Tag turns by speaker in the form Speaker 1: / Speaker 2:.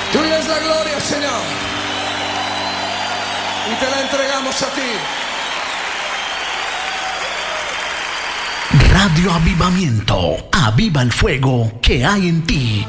Speaker 1: Tuya es la gloria, Señor. Y te la entregamos a ti.
Speaker 2: Radio Avivamiento. Aviva el fuego que hay en ti.